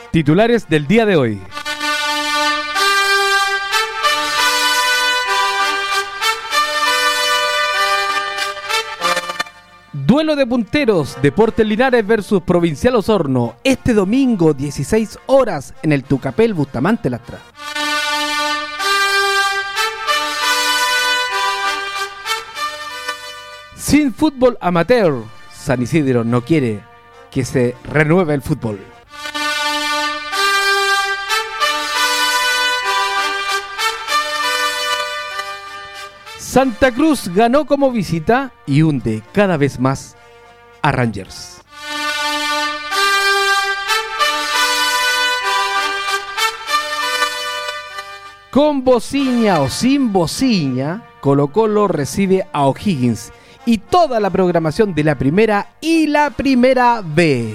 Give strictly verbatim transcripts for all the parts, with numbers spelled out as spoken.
Titulares del día de hoy. Duelo de punteros, Deportes Linares versus Provincial Osorno, este domingo dieciséis horas en el Tucapel Bustamante Lastra. Sin fútbol amateur, San Isidro no quiere que se renueve el fútbol. Santa Cruz ganó como visita y hunde cada vez más a Rangers. Con bociña o sin bociña, Colo Colo recibe a O'Higgins y toda la programación de la primera y la primera B.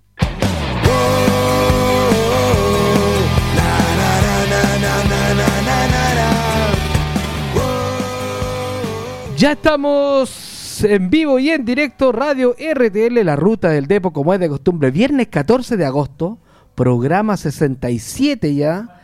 Ya estamos en vivo y en directo, Radio R T L, La Ruta del Depo, como es de costumbre, viernes catorce de agosto, programa sesenta y siete ya,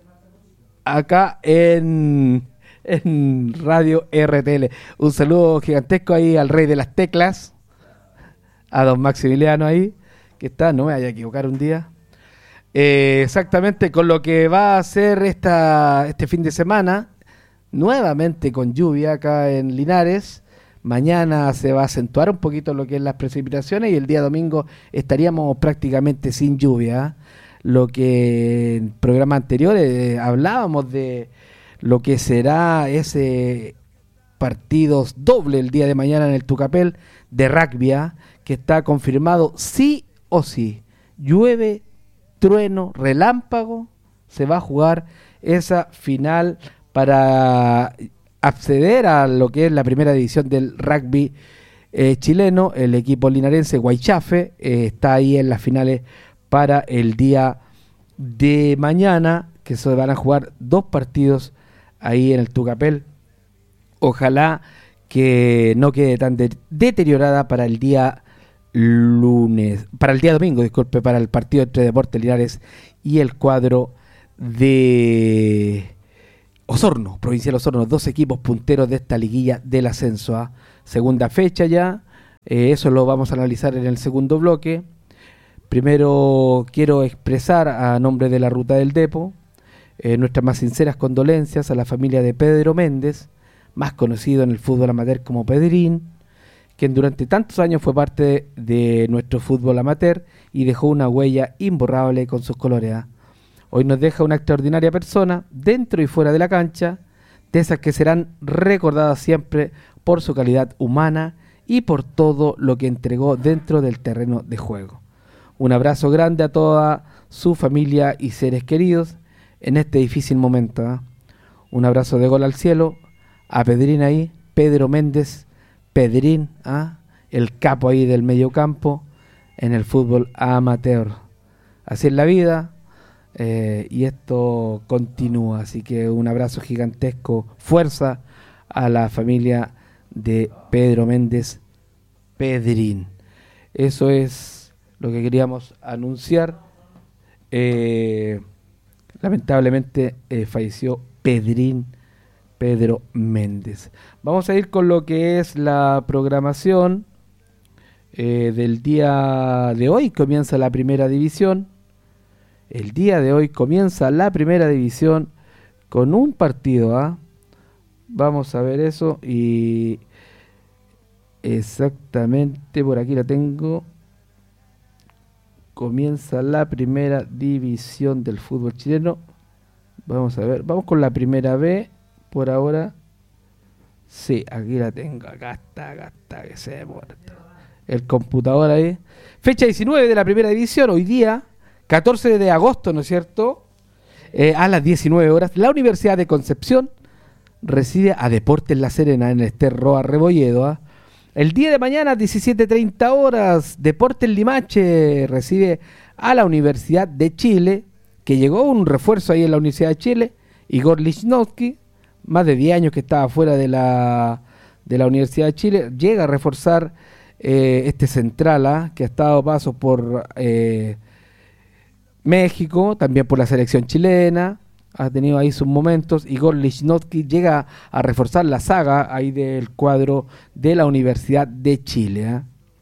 acá en, en Radio R T L. Un saludo gigantesco ahí al rey de las teclas, a don Maximiliano ahí, que está, no me vaya a equivocar un día. Eh, exactamente con lo que va a ser esta, este fin de semana, nuevamente con lluvia acá en Linares. Mañana se va a acentuar un poquito lo que es las precipitaciones y el día domingo estaríamos prácticamente sin lluvia. Lo que en programas anteriores eh, hablábamos de lo que será ese partido doble el día de mañana en el Tucapel de rugby, ¿eh? Que está confirmado sí o sí. Llueve, trueno, relámpago, se va a jugar esa final para acceder a lo que es la primera división del rugby eh, chileno. El equipo linarense Guaychafe eh, está ahí en las finales para el día de mañana, que se van a jugar dos partidos ahí en el Tucapel. Ojalá que no quede tan de- deteriorada para el día lunes, para el día domingo, disculpe, para el partido entre Deportes Linares y el cuadro de Osorno, Provincial Osorno, dos equipos punteros de esta liguilla del ascenso, ¿eh? Segunda fecha ya, eh, eso lo vamos a analizar en el segundo bloque. Primero quiero expresar a nombre de la Ruta del Depo eh, nuestras más sinceras condolencias a la familia de Pedro Méndez, más conocido en el fútbol amateur como Pedrín, quien durante tantos años fue parte de nuestro fútbol amateur y dejó una huella imborrable con sus colores, ¿eh? Hoy nos deja una extraordinaria persona, dentro y fuera de la cancha, de esas que serán recordadas siempre por su calidad humana y por todo lo que entregó dentro del terreno de juego. Un abrazo grande a toda su familia y seres queridos en este difícil momento, ¿eh? Un abrazo de gol al cielo a Pedrín ahí, Pedro Méndez, Pedrín, ¿eh? El capo ahí del mediocampo en el fútbol amateur. Así es la vida. Eh, y esto continúa, así que un abrazo gigantesco, fuerza a la familia de Pedro Méndez Pedrín. Eso es lo que queríamos anunciar. Eh, lamentablemente eh, falleció Pedrín Pedro Méndez. Vamos a ir con lo que es la programación eh, del día de hoy. Comienza la primera división. El día de hoy comienza la primera división con un partido, ¿ah? ¿eh? Vamos a ver eso y exactamente por aquí la tengo. Comienza la primera división del fútbol chileno. Vamos a ver, vamos con la primera B por ahora. Sí, aquí la tengo, acá está, acá está, que se demora el computador ahí. Fecha diecinueve de la primera división, hoy día catorce de agosto, ¿no es cierto? Eh, a las diecinueve horas, la Universidad de Concepción recibe a Deportes La Serena en el Ester Roa Rebolledo. ¿eh? El día de mañana, diecisiete treinta horas, Deportes Limache recibe a la Universidad de Chile, que llegó un refuerzo ahí en la Universidad de Chile, Igor Lichnowsky, más de diez años que estaba fuera de la, de la Universidad de Chile, llega a reforzar eh, este central, ¿eh? que ha estado paso por... Eh, México, también por la selección chilena, ha tenido ahí sus momentos. Igor Lichnowsky llega a reforzar la saga ahí del cuadro de la Universidad de Chile. ¿eh?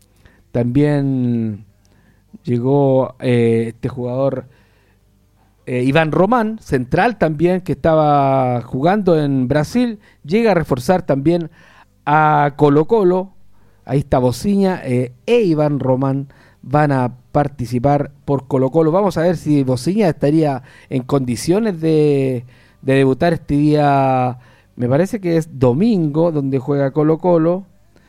También llegó eh, este jugador eh, Iván Román, central también, que estaba jugando en Brasil, llega a reforzar también a Colo Colo. Ahí está Bociña eh, e Iván Román van a participar por Colo Colo. Vamos a ver si Bociña estaría en condiciones de, de debutar este día, me parece que es domingo, donde juega Colo Colo,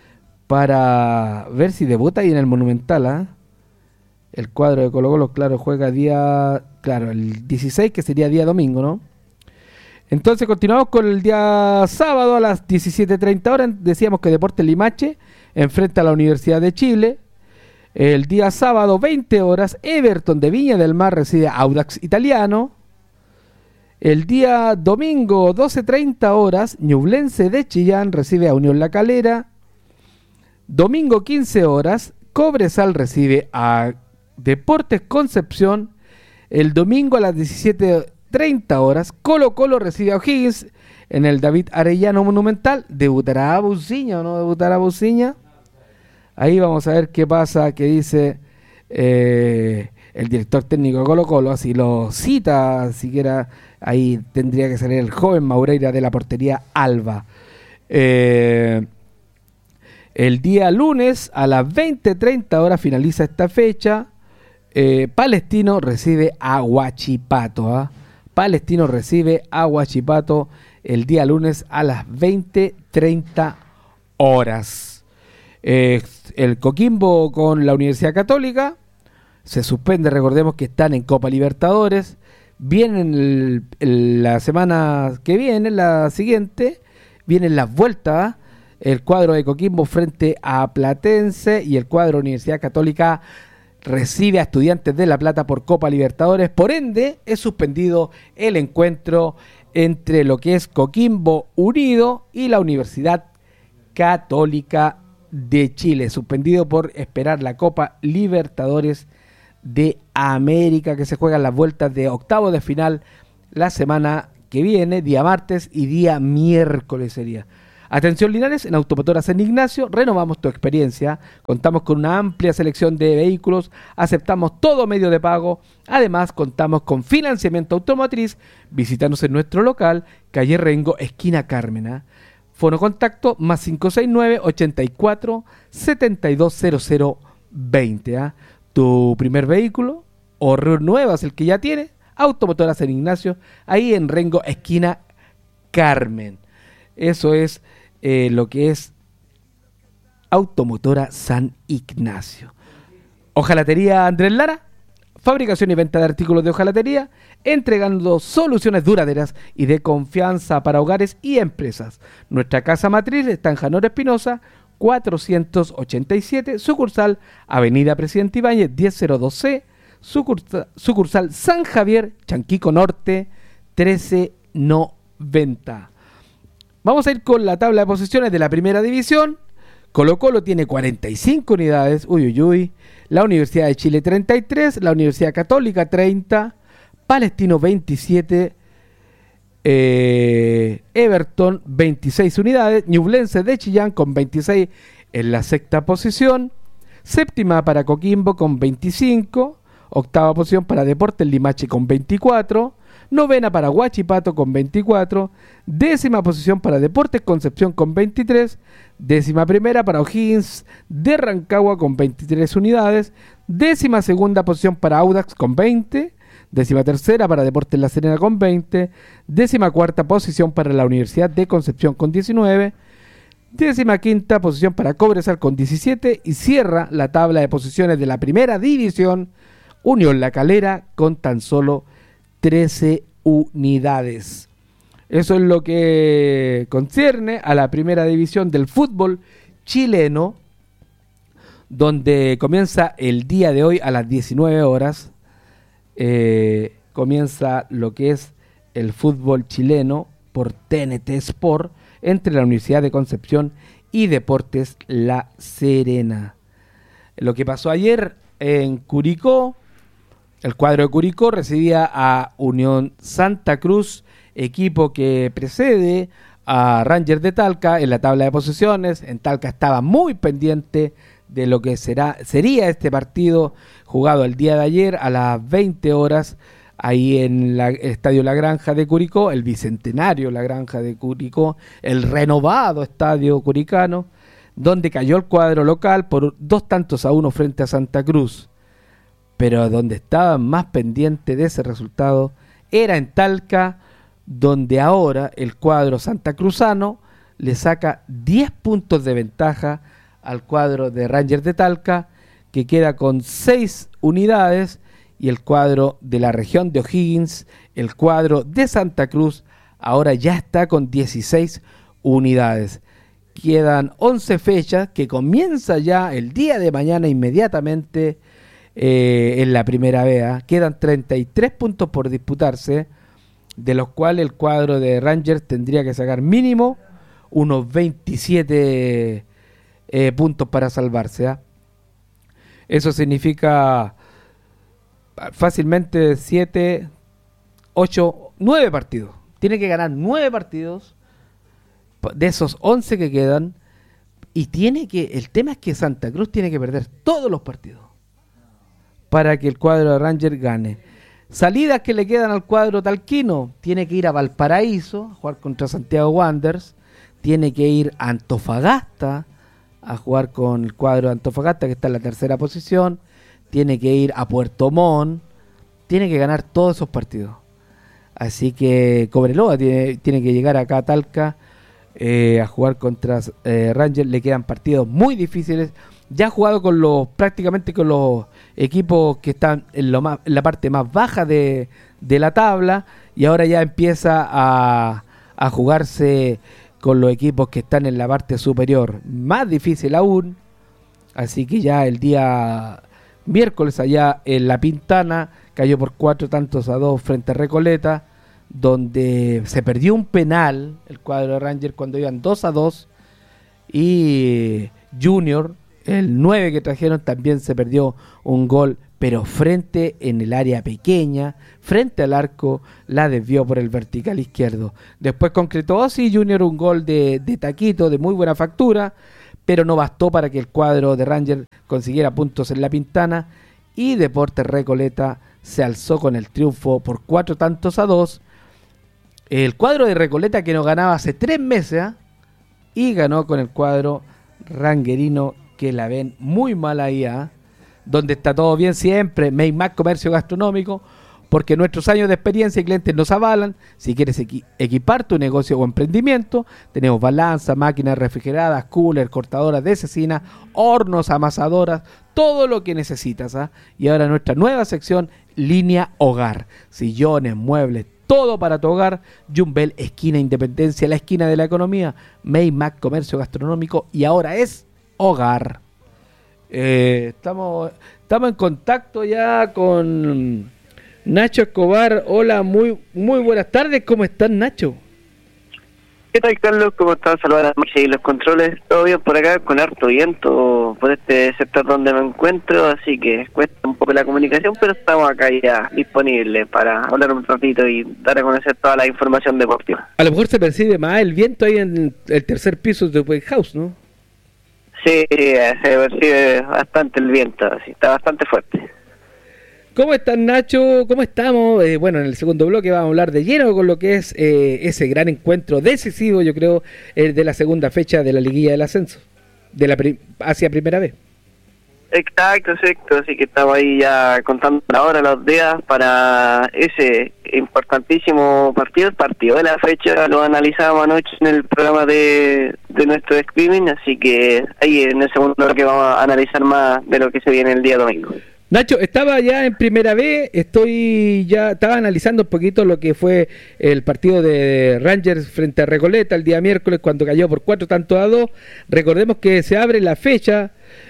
para ver si debuta ahí en el Monumental. ¿eh? El cuadro de Colo Colo, claro, juega día, claro, el dieciséis, que sería día domingo, ¿no? Entonces continuamos con el día sábado a las diecisiete treinta horas. Decíamos que Deportes Limache enfrenta a la Universidad de Chile. El día sábado, veinte horas, Everton de Viña del Mar recibe a Audax Italiano. El día domingo, doce treinta horas, Ñublense de Chillán recibe a Unión La Calera. Domingo, quince horas, Cobresal recibe a Deportes Concepción. El domingo a las diecisiete treinta horas, Colo Colo recibe a O'Higgins en el David Arellano Monumental. ¿Debutará Bociña o no debutará Bociña? Ahí vamos a ver qué pasa, qué dice eh, el director técnico de Colo Colo, si lo cita, siquiera ahí tendría que salir el joven Maureira de la portería Alba. Eh, el día lunes a las veinte treinta horas finaliza esta fecha. Eh, Palestino recibe a Huachipato. ¿eh? Palestino recibe a Huachipato el día lunes a las veinte treinta horas. Eh, el Coquimbo con la Universidad Católica se suspende, recordemos que están en Copa Libertadores. Vienen el, el, la semana que viene, la siguiente, vienen las vueltas. El cuadro de Coquimbo frente a Platense y el cuadro de Universidad Católica recibe a Estudiantes de La Plata por Copa Libertadores. Por ende, es suspendido el encuentro entre lo que es Coquimbo Unido y la Universidad Católica de Chile, suspendido por esperar la Copa Libertadores de América, que se juegan las vueltas de octavo de final la semana que viene, día martes y día miércoles sería. Atención Linares, en Automotora San Ignacio renovamos tu experiencia, contamos con una amplia selección de vehículos, aceptamos todo medio de pago, además contamos con financiamiento automotriz. Visítanos en nuestro local, calle Rengo, esquina Carmena. Fono contacto más cinco seis nueve, ochenta y cuatro, setenta y dos cero cero veinte. ¿eh? Tu primer vehículo o renuevas el que ya tienes, Automotora San Ignacio, ahí en Rengo, esquina Carmen. Eso es eh, lo que es Automotora San Ignacio. Hojalatería Andrés Lara, fabricación y venta de artículos de hojalatería, entregando soluciones duraderas y de confianza para hogares y empresas. Nuestra casa matriz está en Janor Espinosa, cuatrocientos ochenta y siete, sucursal Avenida Presidente Ibáñez, diez cero dos C, sucursal, sucursal San Javier, Chanquico Norte, trece noventa. Vamos a ir con la tabla de posiciones de la primera división. Colo Colo tiene cuarenta y cinco unidades, uy uy uy, la Universidad de Chile treinta y tres, la Universidad Católica treinta, Palestino veintisiete, eh, Everton veintiséis unidades, Ñublense de Chillán con veintiséis en la sexta posición, séptima para Coquimbo con veinticinco, octava posición para Deportes Limache con veinticuatro, novena para Huachipato con veinticuatro, décima posición para Deportes Concepción con veintitrés, décima primera para O'Higgins de Rancagua con veintitrés unidades, décima segunda posición para Audax con veinte, décima tercera para Deportes La Serena con veinte, décima cuarta posición para la Universidad de Concepción con diecinueve, décima quinta posición para Cobresal con diecisiete y cierra la tabla de posiciones de la primera división Unión La Calera con tan solo trece unidades. Eso es lo que concierne a la primera división del fútbol chileno, donde comienza el día de hoy a las diecinueve horas. Eh, comienza lo que es el fútbol chileno por T N T Sport entre la Universidad de Concepción y Deportes La Serena. Lo que pasó ayer en Curicó, el cuadro de Curicó recibía a Unión Santa Cruz, equipo que precede a Rangers de Talca en la tabla de posiciones. En Talca estaba muy pendiente de lo que será sería este partido jugado el día de ayer a las veinte horas, ahí en la, el Estadio La Granja de Curicó, el bicentenario La Granja de Curicó, el renovado Estadio Curicano, donde cayó el cuadro local por dos tantos a uno frente a Santa Cruz. Pero donde estaban más pendientes de ese resultado era en Talca, donde ahora el cuadro santacruzano le saca diez puntos de ventaja al cuadro de Rangers de Talca, que queda con seis unidades, y el cuadro de la región de O'Higgins, el cuadro de Santa Cruz, ahora ya está con dieciséis unidades. Quedan once fechas, que comienza ya el día de mañana inmediatamente eh, en la primera B. ¿eh? Quedan treinta y tres puntos por disputarse, de los cuales el cuadro de Rangers tendría que sacar mínimo unos veintisiete eh, puntos para salvarse. ¿eh? Eso significa fácilmente siete, ocho, nueve partidos. Tiene que ganar nueve partidos de esos once que quedan, y tiene que, el tema es que Santa Cruz tiene que perder todos los partidos para que el cuadro de Rangers gane. Salidas que le quedan al cuadro talquino: tiene que ir a Valparaíso a jugar contra Santiago Wanderers, tiene que ir a Antofagasta a jugar con el cuadro de Antofagasta, que está en la tercera posición, tiene que ir a Puerto Montt, tiene que ganar todos esos partidos. Así que Cobreloa tiene, tiene que llegar acá a Talca eh, a jugar contra eh, Rangers. Le quedan partidos muy difíciles. Ya ha jugado con los prácticamente con los equipos que están en, lo más, en la parte más baja de, de la tabla, y ahora ya empieza a, a jugarse con los equipos que están en la parte superior, más difícil aún. Así que ya el día miércoles allá en La Pintana cayó por cuatro tantos a dos frente a Recoleta, donde se perdió un penal el cuadro de Rangers cuando iban dos a dos, y Junior, el nueve que trajeron, también se perdió un gol, pero frente en el área pequeña, frente al arco, la desvió por el vertical izquierdo. Después concretó, sí, Junior un gol de, de taquito, de muy buena factura, pero no bastó para que el cuadro de Rangers consiguiera puntos en La Pintana, y Deportes Recoleta se alzó con el triunfo por cuatro tantos a dos. El cuadro de Recoleta, que no ganaba hace tres meses, ¿eh? y ganó con el cuadro ranguerino, que la ven muy mal ahí, ¿eh? donde está todo bien siempre, Maymac Comercio Gastronómico, porque nuestros años de experiencia y clientes nos avalan. Si quieres equi- equipar tu negocio o emprendimiento, tenemos balanza, máquinas refrigeradas, cooler, cortadoras de cecina, hornos, amasadoras, todo lo que necesitas. ¿eh? Y ahora nuestra nueva sección, línea hogar, sillones, muebles, todo para tu hogar. Jumbel, esquina Independencia, la esquina de la economía. Maymac Comercio Gastronómico, y ahora es hogar. Eh, estamos, estamos en contacto ya con Nacho Escobar. Hola, muy muy buenas tardes. ¿Cómo estás, Nacho? ¿Qué tal, Carlos? ¿Cómo estás? Saludar a Marcia y los controles. Todo bien por acá, con harto viento por este sector donde me encuentro, así que cuesta un poco la comunicación, pero estamos acá ya disponibles para hablar un ratito y dar a conocer toda la información deportiva. A lo mejor se percibe más el viento ahí en el tercer piso de White House, ¿no? Sí, se percibe bastante el viento, así está bastante fuerte. ¿Cómo estás, Nacho? ¿Cómo estamos? Eh, bueno, en el segundo bloque vamos a hablar de lleno con lo que es eh, ese gran encuentro decisivo, yo creo, eh, de la segunda fecha de la liguilla del ascenso, de la pri- hacia primera vez. Exacto, exacto, así que estamos ahí ya contando la hora, los días para ese importantísimo partido, el partido de la fecha. Lo analizábamos anoche en el programa de, de nuestro streaming, así que ahí en el segundo bloque vamos a analizar más de lo que se viene el día domingo. Nacho, estaba ya en primera B, estoy ya estaba analizando un poquito lo que fue el partido de Rangers frente a Recoleta el día miércoles, cuando cayó por cuatro tantos a dos. Recordemos que se abre la fecha,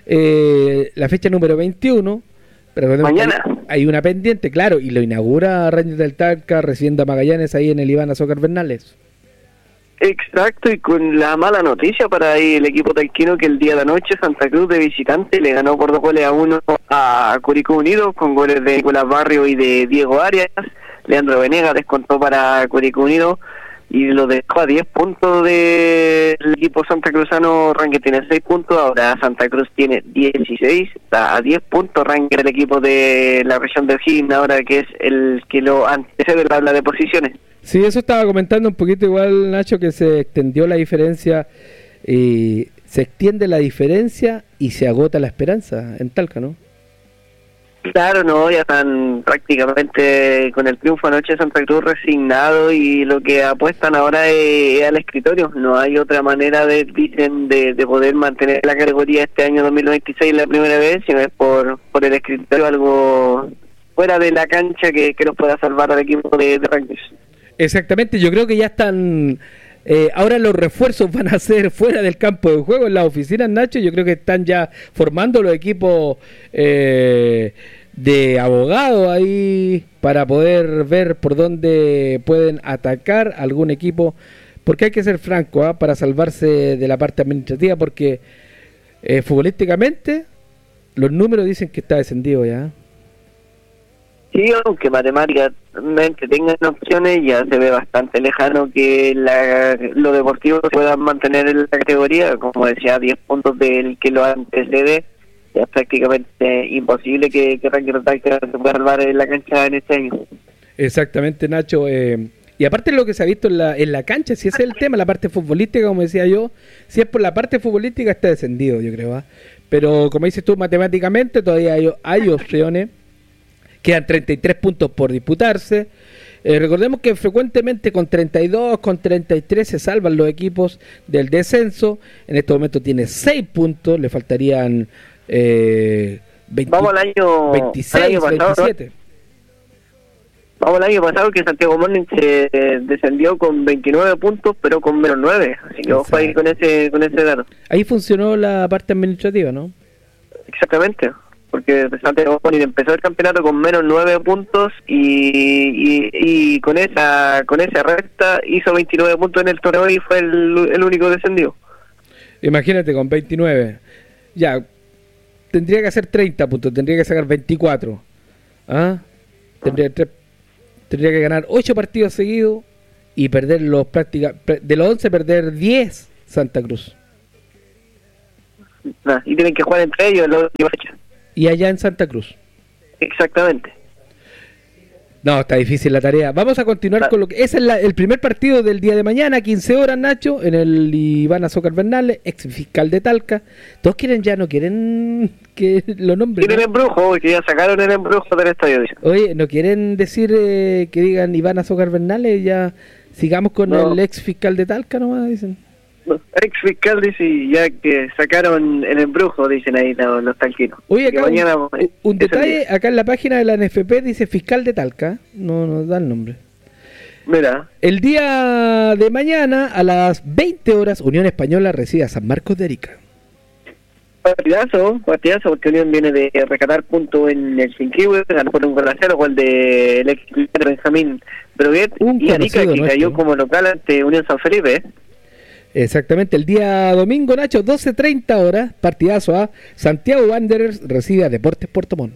eh, la fecha número veintiuno. Pero mañana hay, hay una pendiente, claro, y lo inaugura Rangers del Talca recibiendo a Magallanes ahí en el Iván Azócar Bernales. Exacto, y con la mala noticia para ahí el equipo talquino que el día de anoche Santa Cruz de visitante le ganó por dos goles a uno a Curicó Unido con goles de Nicolás Barrio y de Diego Arias. Leandro Venegas descontó para Curicó Unido y lo dejó a diez puntos del equipo santacruzano. Ranque tiene seis puntos, ahora Santa Cruz tiene dieciséis, está a diez puntos ranque el equipo de la región de O'Higgins, ahora que es el que lo antecede en la tabla de posiciones. Sí, eso estaba comentando un poquito igual, Nacho, que se extendió la diferencia, y se extiende la diferencia y se agota la esperanza en Talca, ¿no? Claro, no, ya están prácticamente con el triunfo anoche de Santa Cruz resignado y lo que apuestan ahora es, es al escritorio. No hay otra manera de dicen de, de poder mantener la categoría este año dos mil veintiséis la primera vez, sino es por, por el escritorio, algo fuera de la cancha que, que nos pueda salvar al equipo de, de Rangers. Exactamente, yo creo que ya están... Eh, ahora los refuerzos van a ser fuera del campo de juego, en las oficinas, Nacho. Yo creo que están ya formando los equipos eh, de abogados ahí para poder ver por dónde pueden atacar algún equipo, porque hay que ser franco, ¿eh? Para salvarse de la parte administrativa, porque eh, futbolísticamente los números dicen que está descendido ya. Sí, aunque matemáticamente tengan opciones, ya se ve bastante lejano que la, lo deportivo se puedan mantener en la categoría. Como decía, diez puntos del que lo antecede, ya es prácticamente imposible que, que Rangers Talca se pueda salvar en la cancha en este año. Exactamente, Nacho. Eh, y aparte de lo que se ha visto en la, en la cancha, si ese es el tema, la parte futbolística, como decía yo, si es por la parte futbolística está descendido, yo creo. ¿eh? Pero como dices tú, matemáticamente todavía hay, hay opciones. Quedan treinta y tres puntos por disputarse. Eh, recordemos que frecuentemente con treinta y dos, con treinta y tres se salvan los equipos del descenso. En este momento tiene seis puntos, le faltarían eh, veinte, Vamos al año, veintiséis, al año pasado, veintisiete. ¿no? Vamos al año pasado que Santiago Morning se eh, descendió con veintinueve puntos, pero con menos nueve. Así que vamos a ir con ese, con ese dato. Ahí funcionó la parte administrativa, ¿no? Exactamente. Porque Santiago Morning empezó el campeonato con menos nueve puntos y, y, y con esa con esa recta hizo veintinueve puntos en el torneo y fue el, el único descendido. Imagínate, con veintinueve. Ya, tendría que hacer treinta puntos, tendría que sacar veinticuatro. ¿Ah? Tendría, tre- tendría que ganar ocho partidos seguidos y perder los prácticas. De los once, perder diez Santa Cruz. Nah, y tienen que jugar entre ellos la última fecha. Y allá en Santa Cruz. Exactamente. No, está difícil la tarea. Vamos a continuar ah. con lo que... Ese es la, el primer partido del día de mañana, quince horas, Nacho, en el Iván Azócar Bernales, ex fiscal de Talca. Todos quieren ya, no quieren que lo nombren. Quieren ¿no? el embrujo, que ya sacaron el embrujo del estadio. Dice. Oye, ¿no quieren decir eh, que digan Iván Azócar Bernales? Ya sigamos con no. el ex fiscal de Talca nomás, dicen. No, ex fiscal dice, ya que sacaron el embrujo, dicen ahí los, los talquinos. Oye, acá mañana, un, un detalle, acá en la página de la N F P dice fiscal de Talca, no nos da el nombre. Mira. El día de mañana a las veinte horas Unión Española recibe a San Marcos de Arica. Partidazo, partidazo, porque Unión viene de rescatar puntos en el Sinquihue, ganó por un gol a cero, gol del ex Benjamín Broguet, y Arica que nuestro. Cayó como local ante Unión San Felipe, ¿eh? Exactamente, el día domingo, Nacho, doce treinta horas, partidazo a Santiago Wanderers recibe a Deportes Puerto Montt.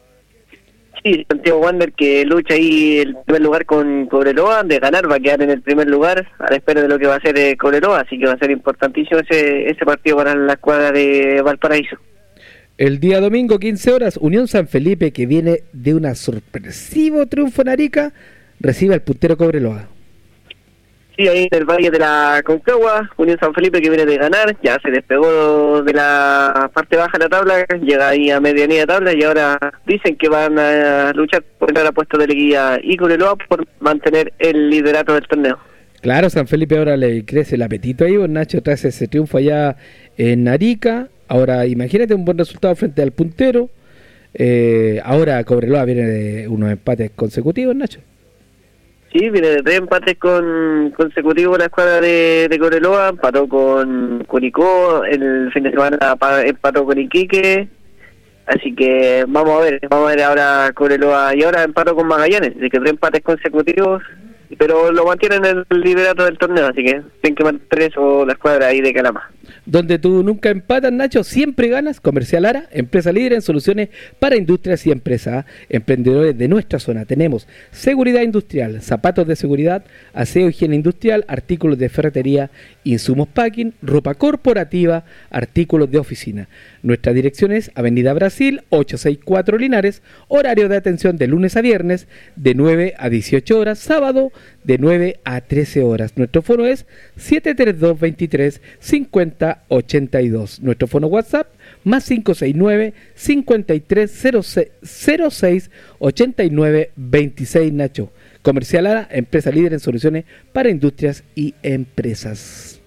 Sí, Santiago Wander que lucha ahí el primer lugar con Cobreloa, de ganar va a quedar en el primer lugar a la espera de lo que va a hacer eh, Cobreloa, así que va a ser importantísimo ese ese partido para la escuadra de Valparaíso. El día domingo, quince horas, Unión San Felipe, que viene de un sorpresivo triunfo en Arica, recibe al puntero Cobreloa. Sí, ahí en el Valle de la Concagua, Unión San Felipe que viene de ganar, ya se despegó de la parte baja de la tabla, llega ahí a medianía de tabla y ahora dicen que van a luchar por entrar a puesto de liguilla y Cobreloa por mantener el liderato del torneo. Claro, San Felipe ahora le crece el apetito ahí, pues Nacho, tras ese triunfo allá en Arica. Ahora imagínate un buen resultado frente al puntero. Eh, ahora Cobreloa viene de unos empates consecutivos, Nacho. Sí, viene de tres empates con, consecutivos la escuadra de, de Cobreloa, empató con Curicó, el fin de semana empató con Iquique, así que vamos a ver, vamos a ver ahora Cobreloa y ahora empató con Magallanes, así que tres empates consecutivos pero lo mantienen en el liderato del torneo, así que tienen que mantener eso la escuadra ahí de Calama. Donde tú nunca empatas, Nacho, siempre ganas. Comercial Ara, empresa líder en soluciones para industrias y empresas, emprendedores de nuestra zona. Tenemos seguridad industrial, zapatos de seguridad, aseo, higiene industrial, artículos de ferretería, insumos packing, ropa corporativa, artículos de oficina. Nuestra dirección es Avenida Brasil, ochocientos sesenta y cuatro Linares, horario de atención de lunes a viernes, de nueve a dieciocho horas, sábado de nueve a trece horas. Nuestro fono es siete tres dos, veintitrés, cincuenta, ochenta y dos. Nuestro fono WhatsApp más cinco seis nueve, cincuenta y tres, cero seis, ochenta y nueve, veintiséis. Nacho. Comercial Ara, empresa líder en soluciones para industrias y empresas.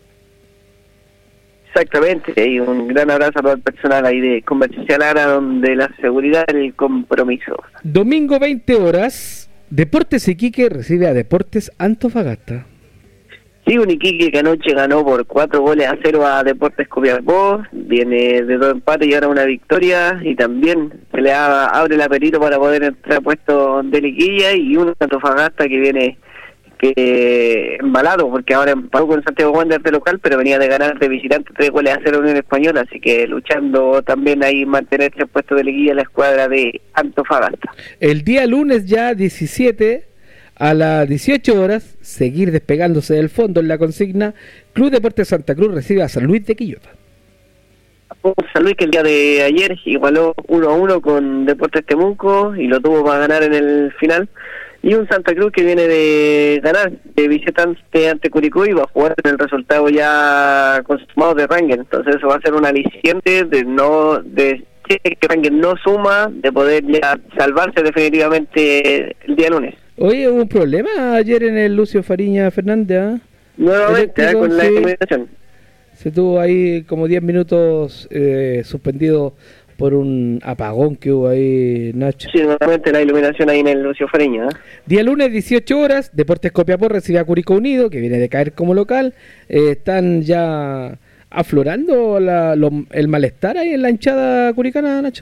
Exactamente, y un gran abrazo a todo el personal ahí de Comercial Ara, donde la seguridad es el compromiso. Domingo veinte horas, Deportes Iquique recibe a Deportes Antofagasta. Sí, un Iquique que anoche ganó por cuatro goles a cero a Deportes Copiapó, viene de dos empates y ahora una victoria, y también se le a, abre el apetito para poder entrar a puesto de liguilla, y un Antofagasta que viene que embalado, porque ahora empató con Santiago Wanderers de local, pero venía de ganar de visitante tres goles a cero Unión Española, así que luchando también ahí mantenerse en puesto de liguilla la escuadra de Antofagasta. El día lunes ya diecisiete a las dieciocho horas, seguir despegándose del fondo en la consigna, Club Deportes Santa Cruz recibe a San Luis de Quillota. San Luis que el día de ayer igualó uno a uno con Deportes Temuco y lo tuvo para ganar en el final. Y un Santa Cruz que viene de ganar de visitante ante Curicó y va a jugar en el resultado ya consumado de Rangel. Entonces eso va a ser un aliciente de no de que Rangel no suma, de poder ya salvarse definitivamente el día lunes. Oye, hubo un problema ayer en el Lucio Fariña Fernández, ¿eh? Nuevamente, ¿eh? Con la sí. eliminación. Se tuvo ahí como diez minutos eh, suspendido por un apagón que hubo ahí, Nacho. Sí, nuevamente la iluminación ahí en el Lucio Fariña, ¿eh? Día lunes, dieciocho horas, Deportes Copiapó recibe a Curicó Unido, que viene de caer como local. Eh, están ya aflorando la, lo, el malestar ahí en la hinchada curicana, Nacho.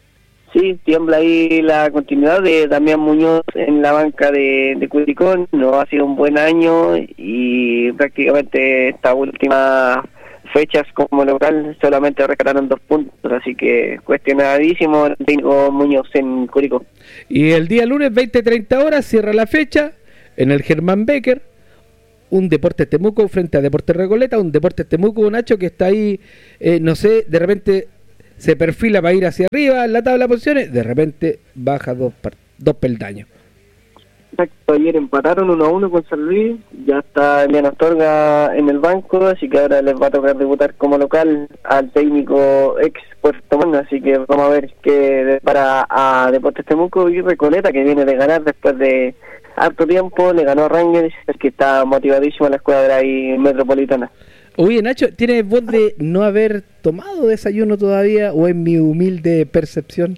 Sí, tiembla ahí la continuidad de Damián Muñoz en la banca de, de Curicó. No ha sido un buen año y prácticamente esta última fechas como local solamente rescataron dos puntos, así que cuestionadísimo el técnico Muñoz en Curicó. Y el día lunes veinte treinta horas cierra la fecha en el Germán Becker, un Deportes Temuco frente a Deportes Recoleta, un Deportes Temuco, Nacho, que está ahí, eh, no sé, de repente se perfila para ir hacia arriba en la tabla de posiciones, de repente baja dos, dos peldaños. Exacto, ayer empataron uno a uno con San Luis, ya está Eliana Astorga en el banco, así que ahora les va a tocar debutar como local al técnico ex Puerto Montt, así que vamos a ver qué para a Deportes Temuco y Recoleta, que viene de ganar después de harto tiempo, le ganó a Rangers, es que está motivadísimo la escuadra ahí metropolitana. Oye, Nacho, ¿tienes voz de no haber tomado desayuno todavía o en mi humilde percepción?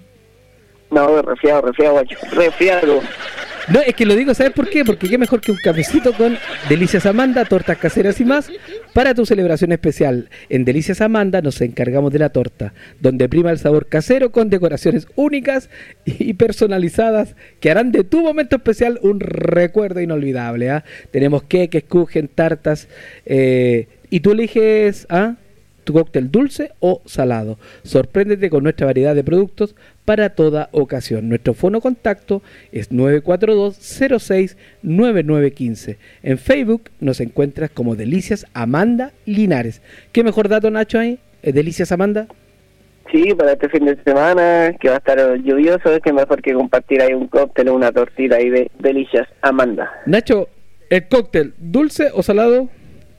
No, resfriado, resfriado, guacho, resfriado. No, es que lo digo, ¿sabes por qué? Porque qué mejor que un cafecito con Delicias Amanda, tortas caseras y más, para tu celebración especial. En Delicias Amanda nos encargamos de la torta, donde prima el sabor casero con decoraciones únicas y personalizadas que harán de tu momento especial un recuerdo inolvidable, ¿eh? Tenemos queques, kuchen, tartas, eh, y tú eliges ¿ah? tu cóctel dulce o salado. Sorpréndete con nuestra variedad de productos para toda ocasión. Nuestro fono contacto es nueve cuatro dos, cero seis, nueve nueve uno cinco. En Facebook nos encuentras como Delicias Amanda Linares. ¿Qué mejor dato, Nacho, ahí? ¿Es Delicias Amanda? Sí, para este fin de semana, que va a estar lluvioso, es que mejor que compartir ahí un cóctel o una tortita ahí de Delicias Amanda. Nacho, ¿el cóctel dulce o salado?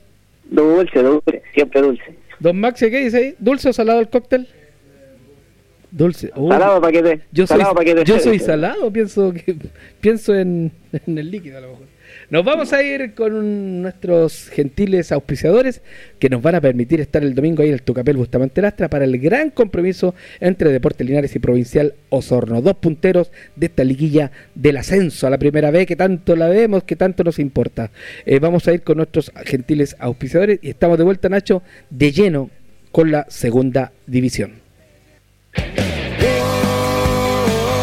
Dulce, dulce, siempre dulce. Don Maxi, ¿qué dice ahí? ¿Dulce o salado el cóctel? Dulce. Oh, salado para que te. Yo soy, salado, que te yo soy salado, pienso que pienso en, en el líquido a lo mejor. Nos vamos a ir con un, nuestros gentiles auspiciadores que nos van a permitir estar el domingo ahí en el Tucapel Bustamante Lastra para el gran compromiso entre Deportes Linares y Provincial Osorno. Dos punteros de esta liguilla del ascenso a la primera vez que tanto la vemos, que tanto nos importa. Eh, vamos a ir con nuestros gentiles auspiciadores y estamos de vuelta, Nacho, de lleno con la segunda división. La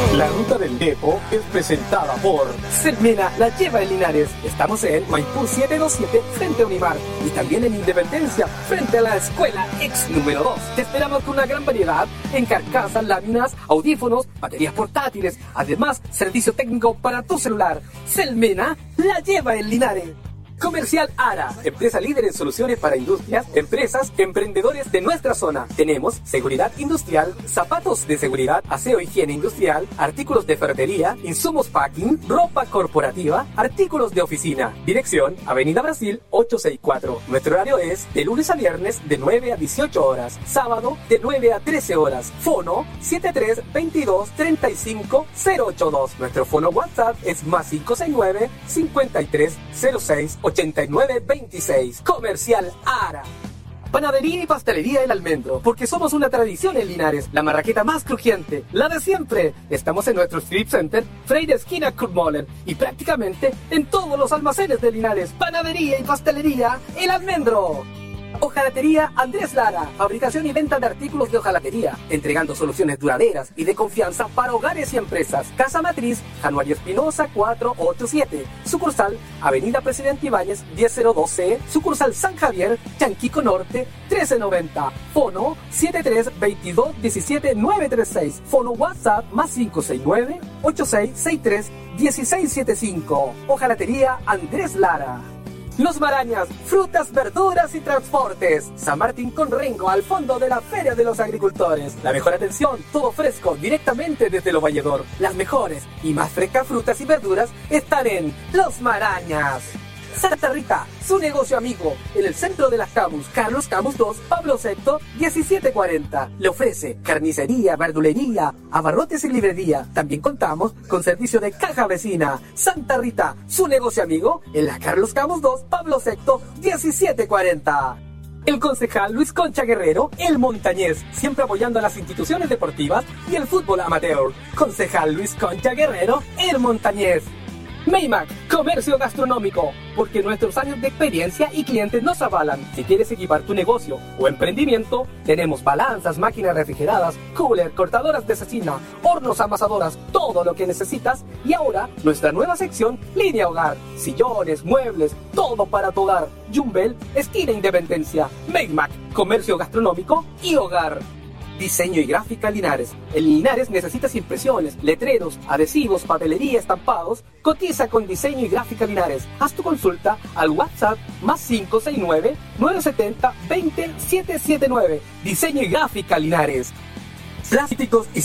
Ruta del Depo es presentada por Selmena, la lleva en Linares. Estamos en Maipú setecientos veintisiete frente a Unimar y también en Independencia frente a la Escuela Ex número dos. Te esperamos con una gran variedad en carcasas, láminas, audífonos, baterías portátiles, además servicio técnico para tu celular. Selmena, la lleva en Linares. Comercial Ara, empresa líder en soluciones para industrias, empresas, emprendedores de nuestra zona. Tenemos seguridad industrial, zapatos de seguridad, aseo e higiene industrial, artículos de ferretería, insumos packing, ropa corporativa, artículos de oficina. Dirección, Avenida Brasil ochocientos sesenta y cuatro. Nuestro horario es de lunes a viernes de nueve a dieciocho horas, sábado de nueve a trece horas. Fono siete tres veintidós treinta y cinco cero ochenta y dos. Nuestro fono WhatsApp es más cinco seis nueve cincuenta y tres cero seis ochenta y nueve veintiséis. Comercial Ara. Panadería y pastelería El Almendro, porque somos una tradición en Linares, la marraqueta más crujiente, la de siempre. Estamos en nuestro Strip Center, Freire esquina Kurmoller, y prácticamente en todos los almacenes de Linares. Panadería y pastelería El Almendro. Hojalatería Andrés Lara, fabricación y venta de artículos de hojalatería, entregando soluciones duraderas y de confianza para hogares y empresas. Casa Matriz, Januario Espinosa cuatrocientos ochenta y siete, sucursal Avenida Presidente Ibáñez diez cero dos C, sucursal San Javier, Chanquico Norte trece noventa, fono siete tres veintidós diecisiete nueve treinta y seis, fono WhatsApp más cinco seis nueve ocho seis seis tres uno seis siete cinco. Hojalatería Andrés Lara. Los Marañas, frutas, verduras y transportes. San Martín con Rengo, al fondo de la Feria de los Agricultores. La mejor atención, todo fresco, directamente desde Lo Valledor. Las mejores y más frescas frutas y verduras están en Los Marañas. Santa Rita, su negocio amigo, en el centro de las Camus, Carlos Camus dos, Pablo sexto, diecisiete cuarenta. Le ofrece carnicería, verdulería, abarrotes y librería. También contamos con servicio de caja vecina. Santa Rita, su negocio amigo, en la Carlos Camus dos, Pablo sexto, diecisiete cuarenta. El concejal Luis Concha Guerrero, el montañés, siempre apoyando a las instituciones deportivas y el fútbol amateur. Concejal Luis Concha Guerrero, el montañés. Maymac, comercio gastronómico, porque nuestros años de experiencia y clientes nos avalan. Si quieres equipar tu negocio o emprendimiento, tenemos balanzas, máquinas refrigeradas, cooler, cortadoras de cecina, hornos amasadoras, todo lo que necesitas. Y ahora, nuestra nueva sección, línea hogar, sillones, muebles, todo para tu hogar. Jumbel, esquina Independencia. Maymac, comercio gastronómico y hogar. Diseño y gráfica Linares. En Linares necesitas impresiones, letreros, adhesivos, papelería, estampados. Cotiza con Diseño y Gráfica Linares. Haz tu consulta al WhatsApp más cinco seis nueve nueve siete cero dos cero siete siete nueve. Diseño y Gráfica Linares. Plásticos y